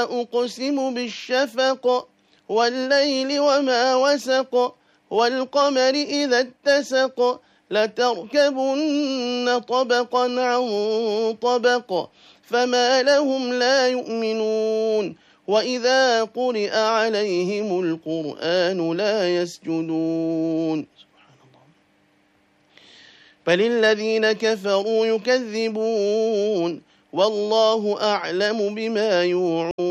أقسم بالشفق والليل وما وسق والقمر إذا اتسق لتركبن طبقا عن طبق فما لهم لا يؤمنون وإذا قرئ عليهم القرآن لا يسجدون بل الذين كفروا يكذبون والله أعلم بما يوعون